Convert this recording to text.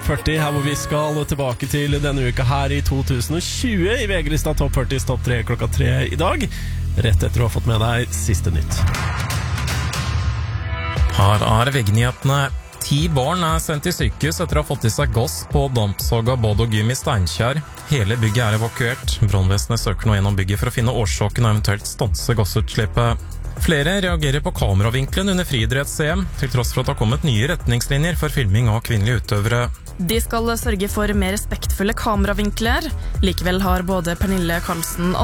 Topp 40, her hvor vi skal tilbake til denne uka her i 2020 i VG-lista Topp 40 Topp 3 klokka 3 i dag, rett etter å ha fått med deg siste nytt. Her er VG-nyhetene. 10 barn er sendt i sykehus etter å ha fått i seg gass på dampsoga Bodo Gym i Steinkjer. Hele bygget er evakuert. Brannvesenet søker nå gjennom bygget for å finne årsaken og eventuelt stanse gassutslippet. Flere reagerer på kameravinkelen under friidretts-EM, til tross for at det har kommet nye retningslinjer for filming av kvinnelige utøvere. De skal sørge for mer respektfulle kameravinkler. Likevel har både Pernille Karlsen